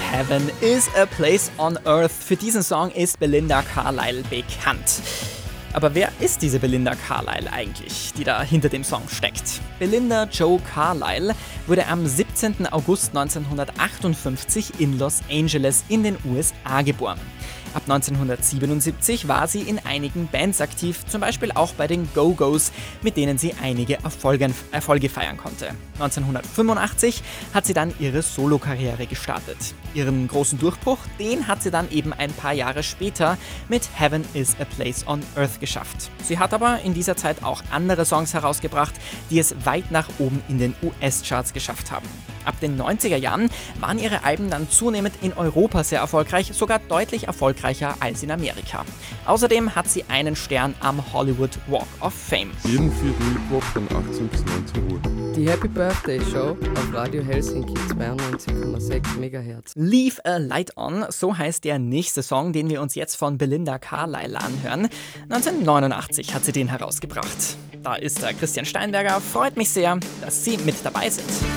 Heaven is a Place on Earth. Für diesen Song ist Belinda Carlisle bekannt. Aber wer ist diese Belinda Carlisle eigentlich, die da hinter dem Song steckt? Belinda Jo Carlisle wurde am 17. August 1958 in Los Angeles in den USA geboren. Ab 1977 war sie in einigen Bands aktiv, zum Beispiel auch bei den Go-Go's, mit denen sie einige Erfolge feiern konnte. 1985 hat sie dann ihre Solokarriere gestartet. Ihren großen Durchbruch, den hat sie dann eben ein paar Jahre später mit Heaven is a Place on Earth geschafft. Sie hat aber in dieser Zeit auch andere Songs herausgebracht, die es weit nach oben in den US-Charts geschafft haben. Ab den 90er Jahren waren ihre Alben dann zunehmend in Europa sehr erfolgreich, sogar deutlich erfolgreicher als in Amerika. Außerdem hat sie einen Stern am Hollywood Walk of Fame. Jeden vierten Mittwoch von 18 bis 19 Uhr. Die Happy Birthday Show auf Radio Helsinki 92,6 MHz. Leave a Light On, so heißt der nächste Song, den wir uns jetzt von Belinda Carlisle anhören. 1989 hat sie den herausgebracht. Da ist der Christian Steinberger. Freut mich sehr, dass Sie mit dabei sind.